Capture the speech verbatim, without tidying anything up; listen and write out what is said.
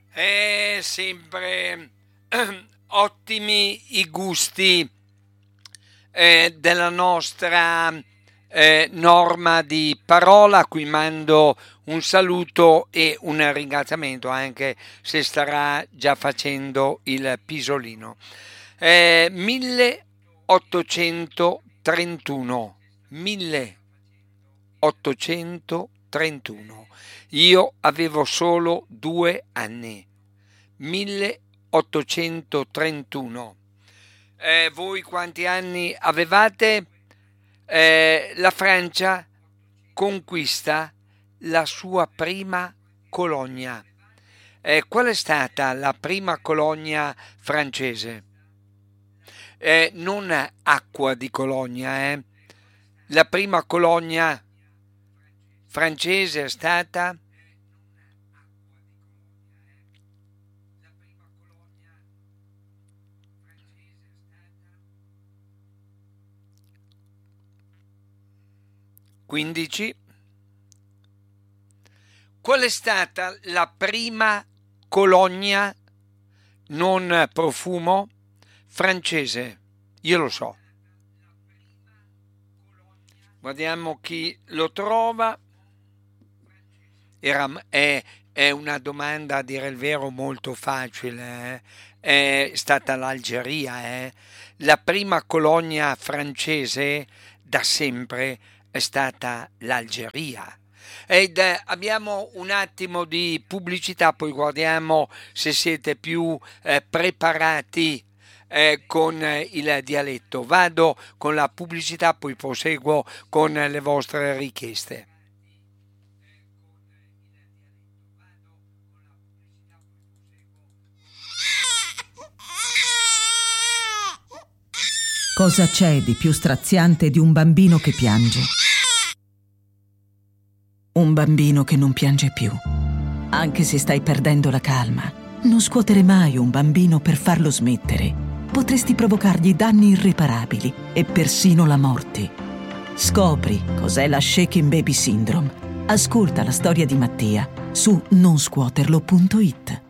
È sempre eh, ottimi i gusti eh, della nostra eh, Norma di Parola, a cui mando un saluto e un ringraziamento, anche se starà già facendo il pisolino. Eh, milleottocentotrentuno milleottocentotrentuno. Io avevo solo due anni. milleottocentotrentuno. Eh, voi quanti anni avevate? Eh, la Francia conquista la sua prima colonia. Eh, qual è stata la prima colonia francese? Eh, non acqua di colonia, eh. La prima colonia francese è stata quindici. Qual è stata la prima colonia non profumo francese? Io lo so. Guardiamo chi lo trova. Era, è, è una domanda, a dire il vero, molto facile. Eh? È stata l'Algeria. Eh? La prima colonia francese da sempre è stata l'Algeria. Ed eh, abbiamo un attimo di pubblicità, poi guardiamo se siete più eh, preparati eh, con eh, il dialetto. Vado con la pubblicità, poi proseguo con eh, le vostre richieste. Cosa c'è di più straziante di un bambino che piange? Un bambino che non piange più. Anche se stai perdendo la calma, non scuotere mai un bambino per farlo smettere. Potresti provocargli danni irreparabili e persino la morte. Scopri cos'è la Shaken Baby Syndrome. Ascolta la storia di Mattia su non scuoterlo punto it.